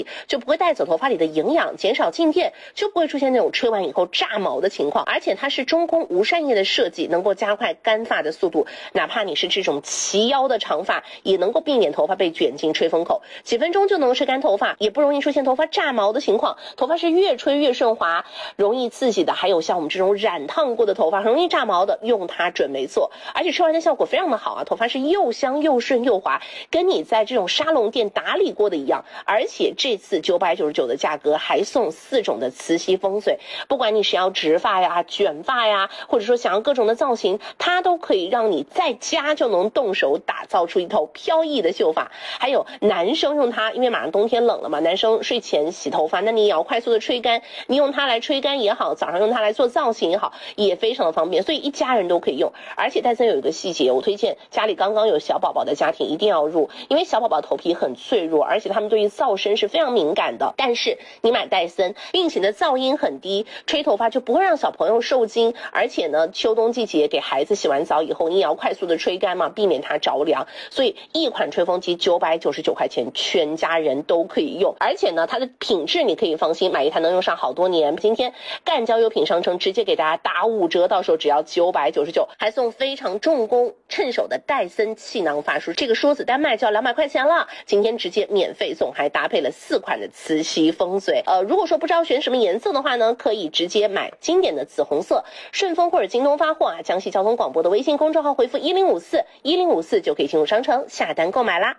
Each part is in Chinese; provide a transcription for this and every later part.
体，就不会带走头发里的营养，减少静电，就不会出现那种吹完以后炸毛的情况。而且它是中空无扇叶的设计，能够加快干发的速度，哪怕你是这种齐腰的长发，也能够避免头发被卷进吹风口，几分钟就能吹干头发，也不容易出现头发炸毛的情况。头发是越吹越顺滑，容易刺激的，还有像我们这种染烫过的头发很容易炸毛的，用它准没错。而且吹完的效果非常的好啊，头发是又香又顺又滑，跟你在这种沙龙店打理过的一样。而且这次999的价格还送4种的磁吸风水，不管你是要直发呀、卷发呀，或者说想要各种的造型，它都可以让你在家就能动手打造出一头飘逸的秀发。还有男生用它，因为马上冬天冷了嘛，男生睡前洗头发，那你也要快速的吹干，你用它来吹干也好，早上用它来做造型也好，也非常的方便，所以一家人都可以用。而且戴森有一个细节，我推荐家里刚刚有小宝宝的家庭一定要入，因为小宝宝头皮很脆弱，而且他们对于噪声是非常敏感的。但是你买戴森，并且呢噪音很低，吹头发就不会让小朋友受惊。而且呢秋冬季节给孩子洗完澡以后，你也要快速的吹干嘛，避免它着凉。所以一款吹风机999块钱，全家人都可以用。而且呢它的品质你可以放心，买一台能用上好多年。今天赣交优品商城直接给大家打5折，到时候只要999，还送非常重工趁手的戴森气囊发梳，这个梳子单卖就要200块钱了，今天直接免费送，还搭配了4款的磁吸风水。如果说不知道选什么颜色的话呢，可以直接买经典的紫红色，顺丰或者京东发货啊，江西交通广播的微信公众号回复1054就可以进入商城下单购买啦。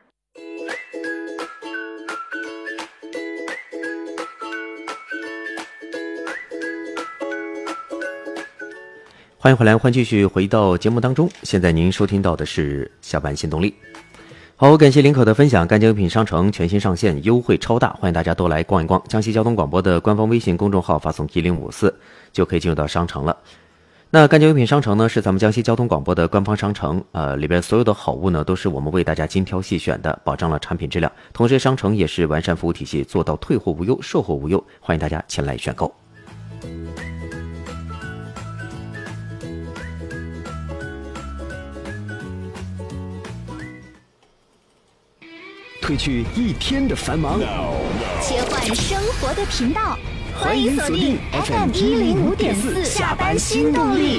欢迎回来，欢迎继续回到节目当中。现在您收听到的是下班新动力。好，感谢林可的分享。赣交优品商城全新上线，优惠超大，欢迎大家都来逛一逛。江西交通广播的官方微信公众号发送1054就可以进入到商城了。那赣交优品商城呢，是咱们江西交通广播的官方商城，里边所有的好物呢，都是我们为大家精挑细选的，保障了产品质量。同时，商城也是完善服务体系，做到退货无忧、售后无忧，欢迎大家前来选购。 褪去一天的繁忙， 切换生活的频道，欢迎锁定 FM105.4下班新动力。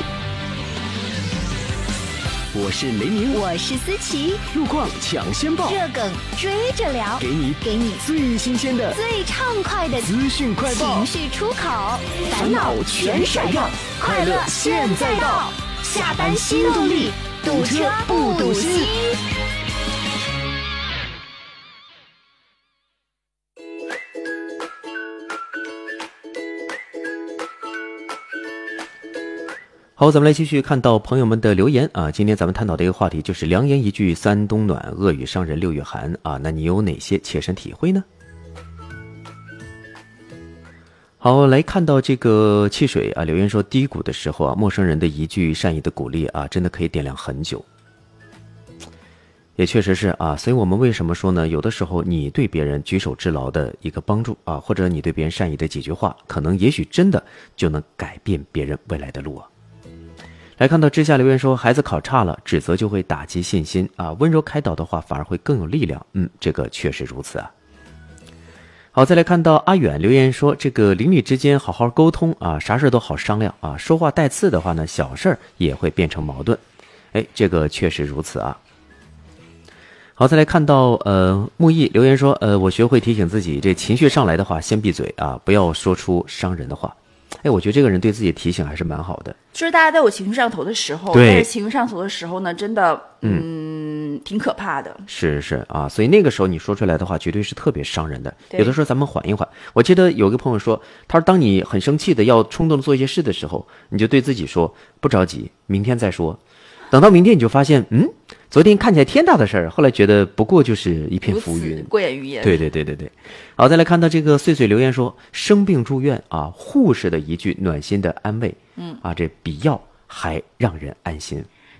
我是雷鸣， 我是思琪， 路况抢先报， 热梗追着聊， 给你最新鲜的、 最畅快的资讯快报， 情绪出口，烦恼全甩掉，快乐现在到，下班新动力，堵车不堵心。 好，咱们来继续看到朋友们的留言啊。今天咱们探讨的一个话题就是良言一句三冬暖，恶语伤人6月寒啊。那你有哪些切身体会呢？好，来看到这个汽水啊，留言说低谷的时候啊，陌生人的一句善意的鼓励啊，真的可以点亮很久。也确实是啊，所以我们为什么说呢？有的时候你对别人举手之劳的一个帮助啊，或者你对别人善意的几句话，可能也许真的就能改变别人未来的路啊。来看到之下留言说，孩子考差了，指责就会打击信心啊，温柔开导的话反而会更有力量。这个确实如此啊。好，再来看到阿远留言说，这个邻里之间好好沟通啊，啥事都好商量啊，说话带刺的话呢，小事也会变成矛盾。这个确实如此啊。好，再来看到木易留言说，我学会提醒自己，这情绪上来的话先闭嘴啊，不要说出伤人的话。我觉得这个人对自己的提醒还是蛮好的。 就是大家都有情绪上头的时候，但是情绪上头的时候呢，真的挺可怕的。是啊，所以那个时候你说出来的话绝对是特别伤人的。有的时候咱们缓一缓。我记得有个朋友说，他说当你很生气的要冲动的做一些事的时候，你就对自己说不着急，明天再说。等到明天你就发现昨天看起来天大的事儿，后来觉得不过就是一片浮云，过眼云烟。对。好，再来看到这个碎碎留言说，生病住院啊，护士的一句暖心的安慰，这比药还让人安心。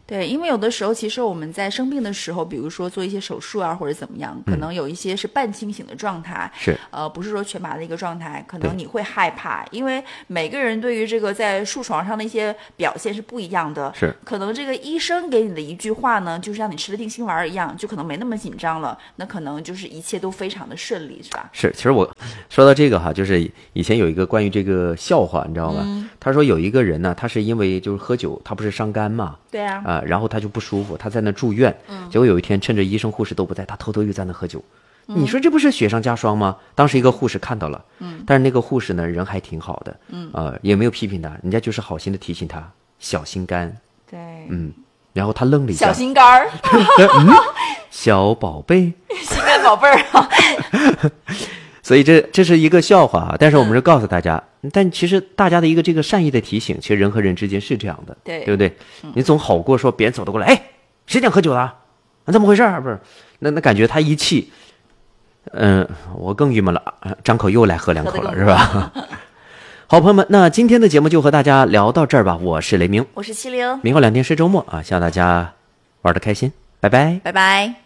对，因为有的时候其实我们在生病的时候，比如说做一些手术啊或者怎么样，可能有一些是半清醒的状态， 是不是说全麻的一个状态，可能你会害怕，因为每个人对于这个在树床上的一些表现是不一样的， 是可能这个医生给你的一句话呢，就是让你吃了定心丸一样，就可能没那么紧张了，那可能就是一切都非常的顺利，是吧？ 是，其实我说到这个哈，就是以前有一个关于这个笑话，你知道吧？他说有一个人呢，他是因为就是喝酒，他不是伤肝嘛， 对啊， 然后他就不舒服，他在那住院，结果有一天趁着医生护士都不在，他偷偷又在那喝酒。你说这不是雪上加霜吗？当时一个护士看到了，但是那个护士呢人还挺好的，也没有批评他，人家就是好心的提醒他小心肝。 对， 然后他愣了一下， 小心肝儿， 小宝贝， 心肝宝贝儿啊。 所以这是一个笑话啊，但是我们是告诉大家，但其实大家的一个这个善意的提醒，其实人和人之间是这样的， 对不对？你总好过说别人走得过来，哎，谁讲喝酒了？怎么回事啊？不是，那感觉他一气，我更郁闷了，张口又来喝2口了，是吧？好朋友们，那今天的节目就和大家聊到这儿吧。我是雷鸣， 我是70， 明后2天是周末啊，希望大家玩得开心，拜拜， 拜拜。